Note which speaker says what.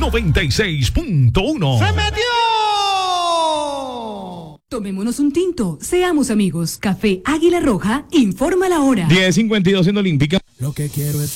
Speaker 1: 96.1.
Speaker 2: ¡Se metió!
Speaker 3: Tomémonos un tinto, seamos amigos. Café Águila Roja, informa la hora.
Speaker 1: 10:52 en Olímpica.
Speaker 2: Lo que quiero es